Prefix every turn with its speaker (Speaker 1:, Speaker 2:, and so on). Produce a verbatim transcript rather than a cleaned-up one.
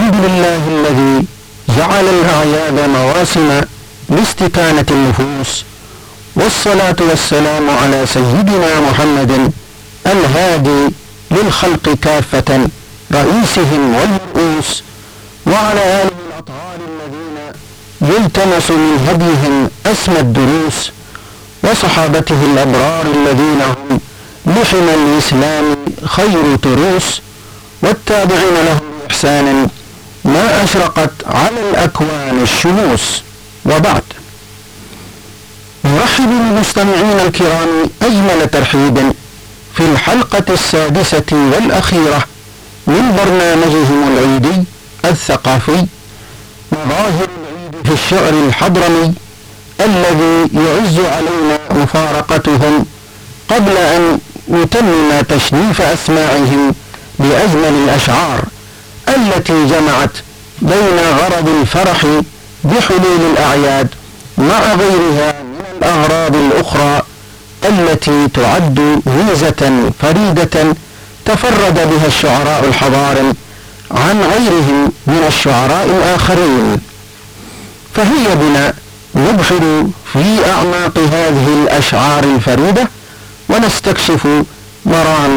Speaker 1: الحمد لله الذي جعل الأعياد مواسم لاستكانة النفوس، والصلاة والسلام على سيدنا محمد الهادي للخلق كافة رئيسهم والمرؤوس، وعلى آله الأطهار الذين يلتمس من هديهم أسمى الدروس، وصحابته الأبرار الذين هم لحم الإسلام خير تروس، والتابعين لهم بإحسان ما أشرقت على الأكوان الشموس. وبعد، نرحب بالمستمعين الكرام أجمل ترحيب في الحلقة السادسة والأخيرة من برنامجهم العيدي الثقافي مظاهر العيد في الشعر الحضرمي، الذي يعز علينا مفارقتهم قبل أن نتمم تشريف أسماعهم بأجمل الأشعار التي جمعت بين غرض الفرح بحلول الأعياد مع غيرها من الأغراض الأخرى التي تعد ميزة فريدة تفرد بها الشعراء الحضارم عن غيرهم من الشعراء الآخرين. فهيا بنا نبحر في أعماق هذه الأشعار الفريدة ونستكشف مرام